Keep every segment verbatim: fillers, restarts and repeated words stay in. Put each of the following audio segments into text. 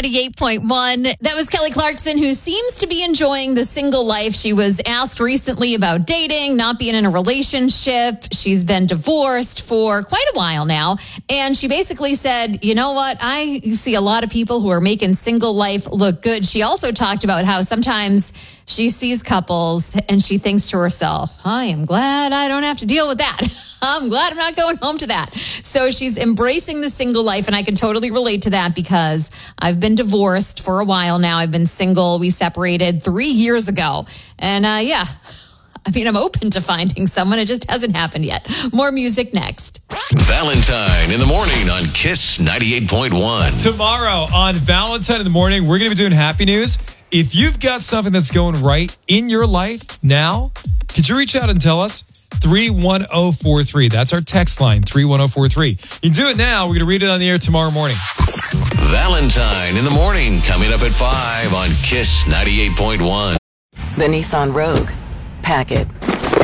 ninety-eight point one. That was Kelly Clarkson, who seems to be enjoying the single life. She was asked recently about dating, not being in a relationship. She's been divorced for quite a while now. And she basically said, you know what? I see a lot of people who are making single life look good. She also talked about how sometimes she sees couples and she thinks to herself, I am glad I don't have to deal with that. I'm glad I'm not going home to that. So she's embracing the single life, and I can totally relate to that because I've been divorced for a while now. I've been single. We separated three years ago. And uh, yeah, I mean, I'm open to finding someone. It just hasn't happened yet. More music next. Valentine in the morning on Kiss ninety-eight point one. Tomorrow on Valentine in the morning, we're going to be doing happy news. If you've got something that's going right in your life now, could you reach out and tell us? three one zero four three. That's our text line, three one zero four three. You can do it now. We're going to read it on the air tomorrow morning. Valentine in the morning, coming up at five on Kiss ninety-eight point one. The Nissan Rogue. Pack it.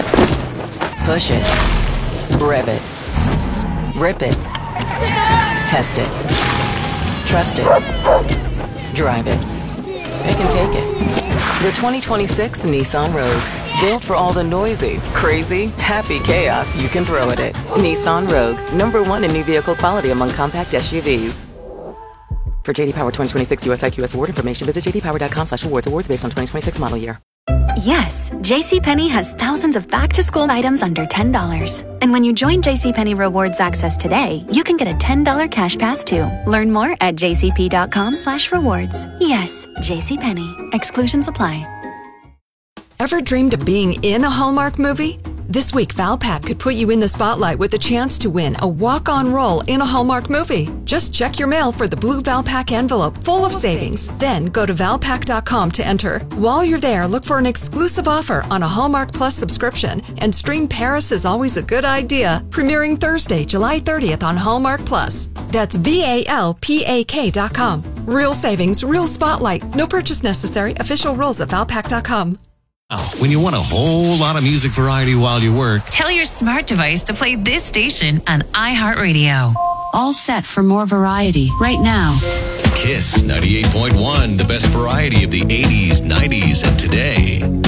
Push it. Rev it. Rip it. Test it. Trust it. Drive it. Pick and take it. The twenty twenty-six Nissan Rogue. Built for all the noisy, crazy, happy chaos you can throw at it. Nissan Rogue. Number one in new vehicle quality among compact S U Vs. For J D Power twenty twenty-six U S I Q S award information, visit j d power dot com slash awards. Awards based on twenty twenty-six model year. Yes, JCPenney has thousands of back-to-school items under ten dollars. And when you join JCPenney Rewards Access today, you can get a ten dollars cash pass too. Learn more at j c p dot com slash rewards. Yes, JCPenney. Exclusions apply. Ever dreamed of being in a Hallmark movie? This week, Valpak could put you in the spotlight with a chance to win a walk-on role in a Hallmark movie. Just check your mail for the blue Valpak envelope full of savings. Then go to valpak dot com to enter. While you're there, look for an exclusive offer on a Hallmark Plus subscription and stream Paris is Always a Good Idea, premiering Thursday, July thirtieth on Hallmark Plus. That's V A L P A K dot com. Real savings, real spotlight. No purchase necessary. Official rules at valpak dot com. When you want a whole lot of music variety while you work, tell your smart device to play this station on iHeartRadio. All set for more variety right now. Kiss ninety-eight point one, the best variety of the eighties, nineties, and today.